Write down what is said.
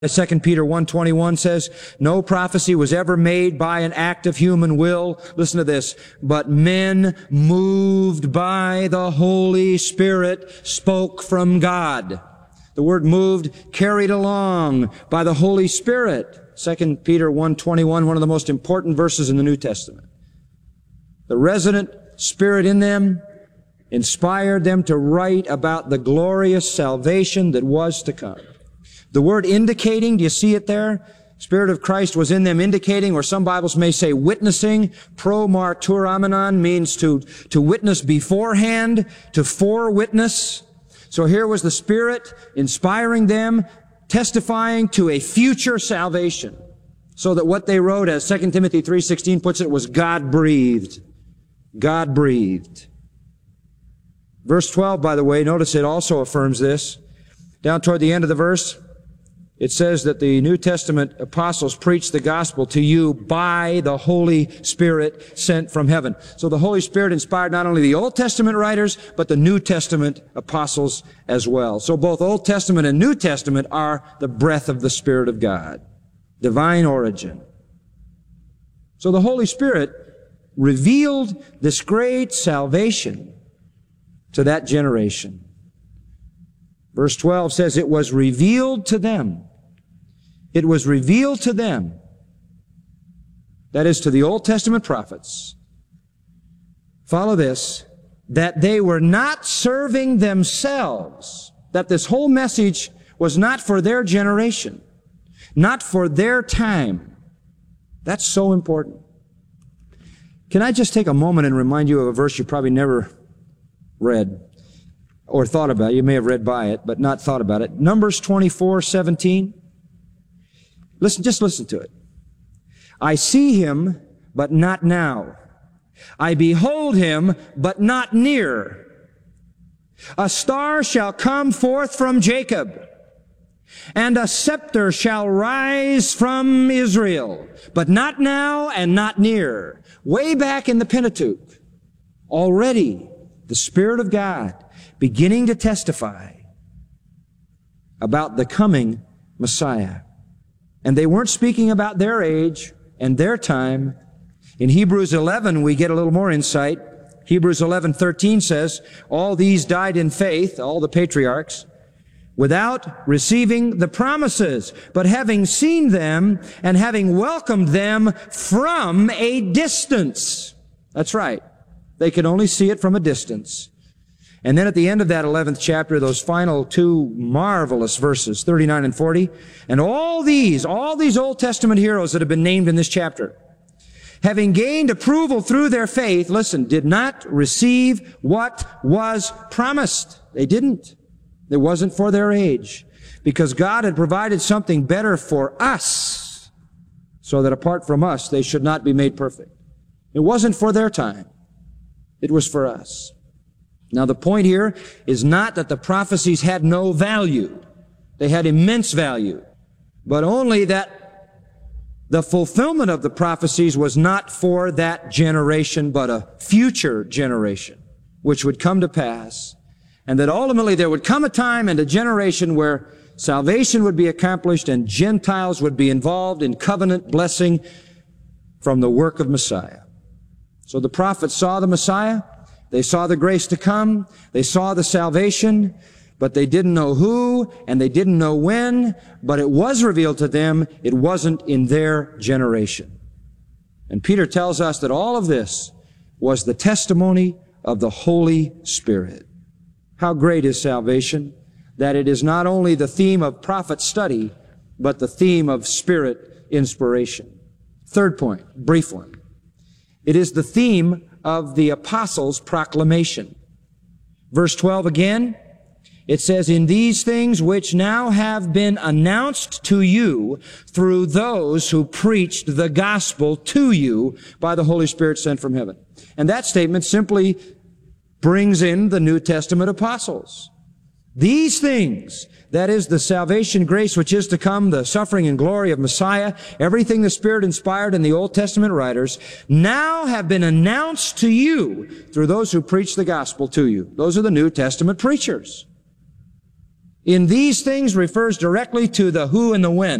2 Peter 1:21 says, no prophecy was ever made by an act of human will. Listen to this. But men moved by the Holy Spirit spoke from God. The word moved, carried along by the Holy Spirit. 2 Peter 1:21, one of the most important verses in the New Testament. The resident Spirit in them inspired them to write about the glorious salvation that was to come. The word indicating, do you see it there? Spirit of Christ was in them indicating, or some Bibles may say witnessing. Pro marturamenon means to witness beforehand, to forewitness. So here was the Spirit inspiring them, testifying to a future salvation. So that what they wrote, as 2 Timothy 3:16 puts it, was God-breathed. God-breathed. Verse 12, by the way, notice it also affirms this. Down toward the end of the verse, it says that the New Testament apostles preached the gospel to you by the Holy Spirit sent from heaven. So the Holy Spirit inspired not only the Old Testament writers, but the New Testament apostles as well. So both Old Testament and New Testament are the breath of the Spirit of God. Divine origin. So the Holy Spirit revealed this great salvation to that generation. Verse 12 says, it was revealed to them. It was revealed to them. That is, to the Old Testament prophets. Follow this, that they were not serving themselves, that this whole message was not for their generation, not for their time. That's so important. Can I just take a moment and remind you of a verse you probably never read or thought about? You may have read by it, but not thought about it. Numbers 24:17. Just listen to it. I see him, but not now. I behold him, but not near. A star shall come forth from Jacob, and a scepter shall rise from Israel, but not now and not near. Way back in the Pentateuch, already the Spirit of God beginning to testify about the coming Messiah. And they weren't speaking about their age and their time. In Hebrews 11, we get a little more insight. Hebrews 11:13 says, all these died in faith, all the patriarchs, without receiving the promises, but having seen them and having welcomed them from a distance. That's right. They could only see it from a distance. And then at the end of that 11th chapter, those final two marvelous verses, 39 and 40, and all these Old Testament heroes that have been named in this chapter, having gained approval through their faith, listen, did not receive what was promised. They didn't. It wasn't for their age, because God had provided something better for us, so that apart from us, they should not be made perfect. It wasn't for their time. It was for us. Now the point here is not that the prophecies had no value. They had immense value. But only that the fulfillment of the prophecies was not for that generation, but a future generation, which would come to pass. And that ultimately there would come a time and a generation where salvation would be accomplished and Gentiles would be involved in covenant blessing from the work of Messiah. So the prophets saw the Messiah. They saw the grace to come. They saw the salvation, but they didn't know who and they didn't know when, but it was revealed to them. It wasn't in their generation. And Peter tells us that all of this was the testimony of the Holy Spirit. How great is salvation, that it is not only the theme of prophet study, but the theme of Spirit inspiration. Third point, brief one. It is the theme of the apostles' proclamation. Verse 12 again, it says, in these things which now have been announced to you through those who preached the gospel to you by the Holy Spirit sent from heaven. And that statement simply brings in the New Testament apostles. These things, that is the salvation grace which is to come, the suffering and glory of Messiah, everything the Spirit inspired in the Old Testament writers, now have been announced to you through those who preach the gospel to you. Those are the New Testament preachers. In these things refers directly to the who and the when.